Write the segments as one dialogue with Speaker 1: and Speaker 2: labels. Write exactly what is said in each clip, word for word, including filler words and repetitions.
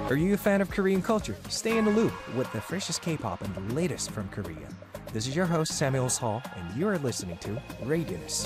Speaker 1: Are you a fan of Korean culture? Stay in the loop with the freshest K-pop and the latest from Korea. This is your host Samuel Hall, and you are listening to Radius.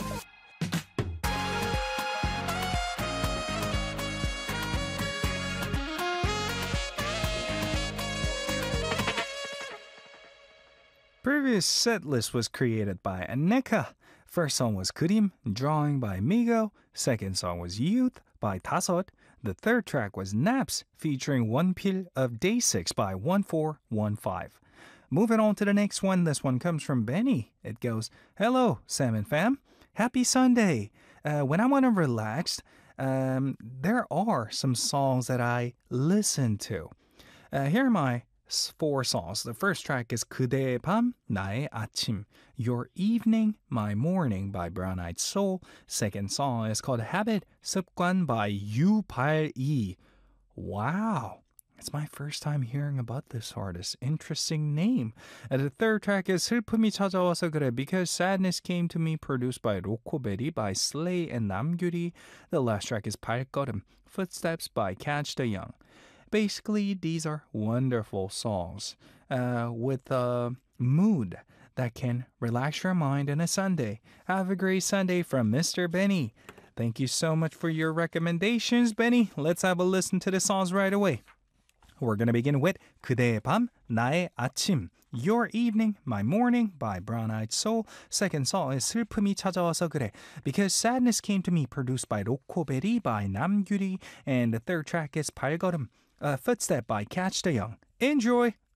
Speaker 1: Previous set list was created by Aneka. First song was 그림, Drawing by Migo. Second song was Youth by 다섯. The third track was Naps featuring One Pil of Day six by one four one five. Moving on to the next one. This one comes from Benny. It goes, Hello, Sam and fam. Happy Sunday. Uh, when I want to relax, um, there are some songs that I listen to. Uh, here are my four songs. The first track is 그대의 밤, 나의 아침, Your Evening, My Morning by Brown Eyed Soul. Second song is called Habit, 습관 by 유발이. Wow, it's my first time hearing about this artist. Interesting name. And the third track is 슬픔이 찾아와서 그래, Because Sadness Came to Me, produced by 로코베리 by Slay and 남규리. The last track is 발걸음, Footsteps by Catch the Young. Basically, these are wonderful songs uh, with a mood that can relax your mind on a Sunday. Have a great Sunday from Mister Benny. Thank you so much for your recommendations, Benny. Let's have a listen to the songs right away. We're going to begin with 그대의 밤, 나의 아침, Your Evening, My Morning by Brown Eyed Soul. Second song is 슬픔이 찾아와서 그래, Because Sadness Came to Me, produced by 로코베리 by 남규리. And the third track is 발걸음, A Footstep by Catch the Young. Enjoy!